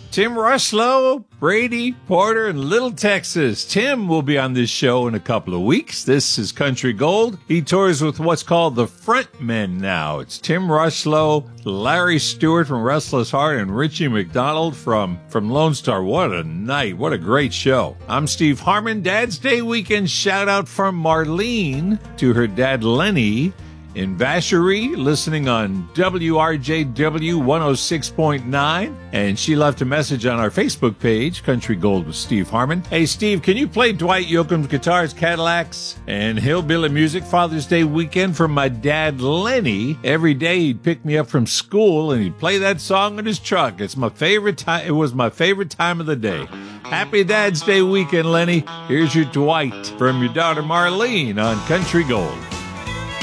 Tim Rushlow, Brady, Porter, and Little Texas. Tim will be on this show in a couple of weeks. This is Country Gold. He tours with what's called the Frontmen now. It's Tim Rushlow, Larry Stewart from Restless Heart, and Richie McDonald from Lone Star. What a night. What a great show. I'm Steve Harmon. Dad's Day weekend shout out from Marlene to her dad Lenny in Vacherie, listening on WRJW 106.9. And she left a message on our Facebook page, Country Gold with Steve Harmon. Hey, Steve, can you play Dwight Yoakam's Guitars, Cadillacs, and Hillbilly Music Father's Day weekend for my dad, Lenny? Every day he'd pick me up from school and he'd play that song in his truck. It's my favorite time. It was my favorite time of the day. Happy Dad's Day weekend, Lenny. Here's your Dwight from your daughter, Marlene, on Country Gold.